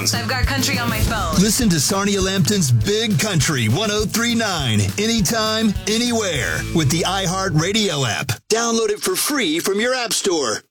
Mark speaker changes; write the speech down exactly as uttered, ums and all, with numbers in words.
Speaker 1: iTunes.
Speaker 2: I've got country on my phone.
Speaker 1: Listen to Sarnia Lambton's Big Country one oh three point nine anytime, anywhere with the iHeartRadio app. Download it for free from your app store.